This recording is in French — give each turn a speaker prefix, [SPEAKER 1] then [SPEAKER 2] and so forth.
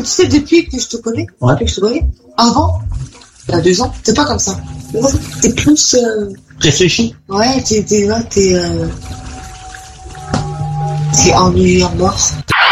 [SPEAKER 1] tu sais, depuis que je te connais, avant, il y a 2 ans, t'es pas comme ça. T'es plus...
[SPEAKER 2] Réfléchi.
[SPEAKER 1] Ouais, t'es ennuyé en mort.